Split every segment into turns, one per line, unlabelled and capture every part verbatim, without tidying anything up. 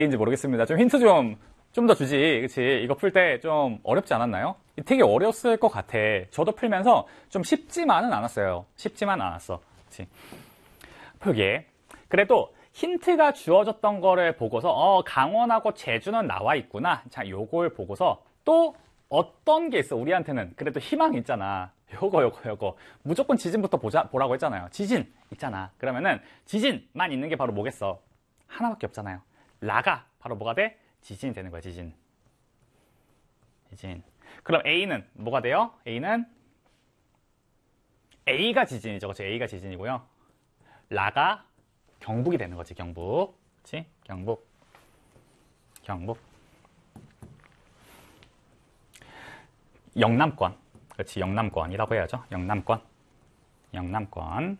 인지 모르겠습니다. 좀 힌트 좀, 좀 더 주지. 그치? 이거 풀 때 좀 어렵지 않았나요? 되게 어려웠을 것 같아. 저도 풀면서 좀 쉽지만은 않았어요. 쉽지만 않았어. 그치? 풀게. 그래도 힌트가 주어졌던 거를 보고서, 어, 강원하고 제주는 나와 있구나. 자, 요걸 보고서 또 어떤 게 있어? 우리한테는 그래도 희망이 있잖아. 요거, 요거, 요거. 무조건 지진부터 보자, 보라고 했잖아요. 지진 있잖아. 그러면은 지진만 있는 게 바로 뭐겠어? 하나밖에 없잖아요. 라가 바로 뭐가 돼? 지진이 되는 거야, 지진. 지진. 그럼 A는 뭐가 돼요? A는 A가 지진이죠. 그렇죠? A가 지진이고요. 라가 경북이 되는 거지, 경북. 그렇지? 경북. 경북. 영남권. 그렇지, 영남권이라고 해야죠. 영남권. 영남권.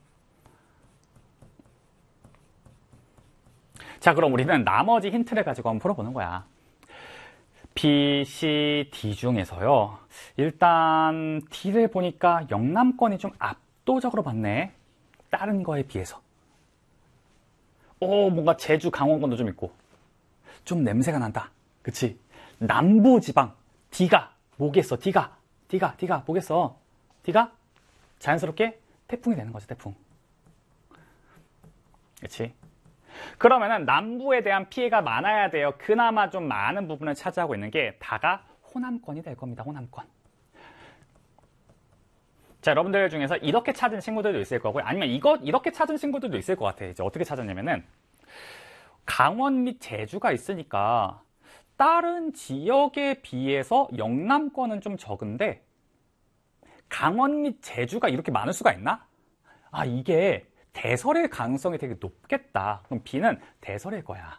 자, 그럼 우리는 나머지 힌트를 가지고 한번 풀어보는 거야. B, C, D 중에서요. 일단 D를 보니까 영남권이 좀 압도적으로 많네. 다른 거에 비해서. 오, 뭔가 제주, 강원권도 좀 있고. 좀 냄새가 난다. 그치? 남부지방. D가 뭐겠어? D가. D가, D가 뭐겠어? D가 자연스럽게 태풍이 되는 거지, 태풍. 그치? 그러면은 남부에 대한 피해가 많아야 돼요. 그나마 좀 많은 부분을 차지하고 있는 게 다가 호남권이 될 겁니다. 호남권. 자, 여러분들 중에서 이렇게 찾은 친구들도 있을 거고요. 아니면 이거 이렇게 찾은 친구들도 있을 것 같아요. 이제 어떻게 찾았냐면은 강원 및 제주가 있으니까 다른 지역에 비해서 영남권은 좀 적은데 강원 및 제주가 이렇게 많을 수가 있나? 아, 이게 대설일 가능성이 되게 높겠다. 그럼 B는 대설일 거야.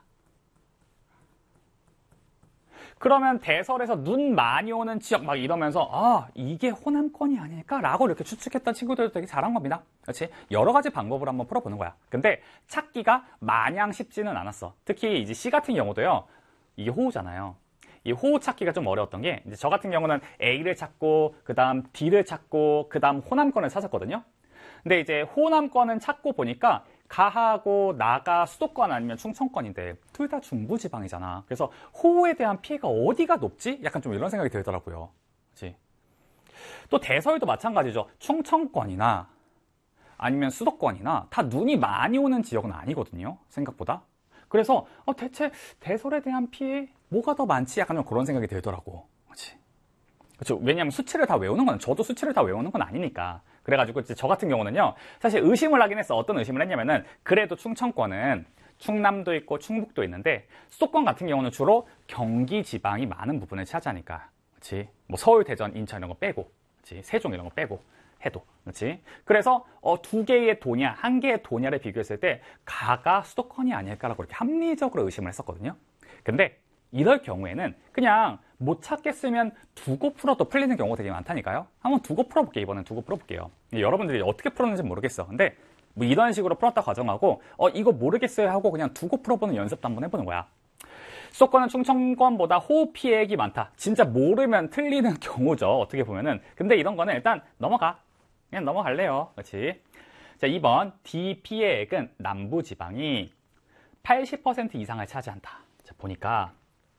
그러면 대설에서 눈 많이 오는 지역 막 이러면서 아, 이게 호남권이 아닐까라고 이렇게 추측했던 친구들도 되게 잘한 겁니다. 그렇지? 여러 가지 방법을 한번 풀어보는 거야. 근데 찾기가 마냥 쉽지는 않았어. 특히 이제 C 같은 경우도요. 이게 호우잖아요. 이 호우 찾기가 좀 어려웠던 게 이제 저 같은 경우는 A를 찾고 그다음 D를 찾고 그다음 호남권을 찾았거든요. 근데 이제 호남권은 찾고 보니까 가하고 나가 수도권 아니면 충청권인데 둘 다 중부지방이잖아. 그래서 호우에 대한 피해가 어디가 높지? 약간 좀 이런 생각이 들더라고요. 그치? 또 대서울도 마찬가지죠. 충청권이나 아니면 수도권이나 다 눈이 많이 오는 지역은 아니거든요. 생각보다. 그래서 어, 대체 대설에 대한 피해 뭐가 더 많지? 약간 좀 그런 생각이 들더라고. 그치? 그렇죠. 왜냐하면 수치를 다 외우는 건 저도 수치를 다 외우는 건 아니니까. 그래가지고 저 같은 경우는요. 사실 의심을 하긴 했어. 어떤 의심을 했냐면은 그래도 충청권은 충남도 있고 충북도 있는데 수도권 같은 경우는 주로 경기 지방이 많은 부분을 차지하니까. 그렇지? 뭐 서울, 대전, 인천 이런 거 빼고, 그렇지? 세종 이런 거 빼고 해도, 그렇지? 그래서 어, 두 개의 도냐, 한 개의 도냐를 비교했을 때 가가 수도권이 아닐까라고 이렇게 합리적으로 의심을 했었거든요. 근데 이럴 경우에는 그냥 못 찾겠으면 두고 풀어도 풀리는 경우가 되게 많다니까요. 한번 두고 풀어볼게요. 이번엔 두고 풀어볼게요. 여러분들이 어떻게 풀었는지 모르겠어. 근데 뭐 이런 식으로 풀었다 가정하고 어 이거 모르겠어요 하고 그냥 두고 풀어보는 연습도 한번 해보는 거야. 수도권은 충청권보다 호우 피해액이 많다. 진짜 모르면 틀리는 경우죠. 어떻게 보면은. 근데 이런 거는 일단 넘어가. 그냥 넘어갈래요. 그렇지? 자, 이 번 D 피해액은 남부지방이 팔십 퍼센트 이상을 차지한다. 자, 보니까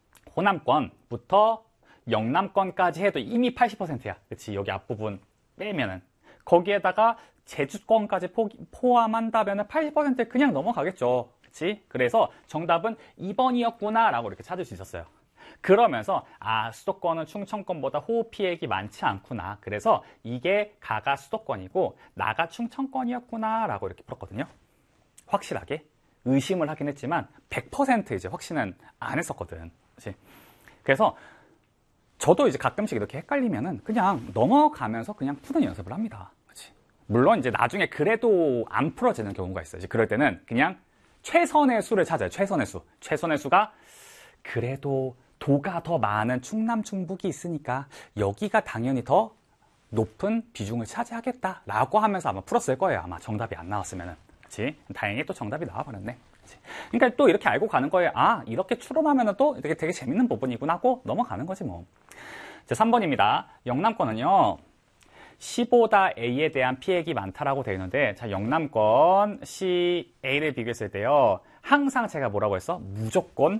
호남권부터 영남권까지 해도 이미 팔십 퍼센트야. 그치? 여기 앞부분 빼면은. 거기에다가 제주권까지 포, 포함한다면 팔십 퍼센트 그냥 넘어가겠죠. 그치? 그래서 정답은 이 번이었구나 라고 이렇게 찾을 수 있었어요. 그러면서 아, 수도권은 충청권보다 호우 피해액이 많지 않구나. 그래서 이게 가가 수도권이고 나가 충청권이었구나 라고 이렇게 풀었거든요. 확실하게 의심을 하긴 했지만 백 퍼센트 이제 확신은 안 했었거든. 그치? 그래서 저도 이제 가끔씩 이렇게 헷갈리면은 그냥 넘어가면서 그냥 푸는 연습을 합니다. 그치? 물론 이제 나중에 그래도 안 풀어지는 경우가 있어요. 이제 그럴 때는 그냥 최선의 수를 찾아요. 최선의 수. 최선의 수가 그래도 도가 더 많은 충남, 충북이 있으니까 여기가 당연히 더 높은 비중을 차지하겠다라고 하면서 아마 풀었을 거예요. 아마 정답이 안 나왔으면은. 그치? 다행히 또 정답이 나와버렸네. 그치? 그러니까 또 이렇게 알고 가는 거예요. 아, 이렇게 추론하면 또 되게, 되게 재밌는 부분이구나 하고 넘어가는 거지 뭐. 자, 삼 번입니다. 영남권은요. C보다 A에 대한 피해액이 많다라고 되어 있는데 자, 영남권 C, A를 비교했을 때요. 항상 제가 뭐라고 했어? 무조건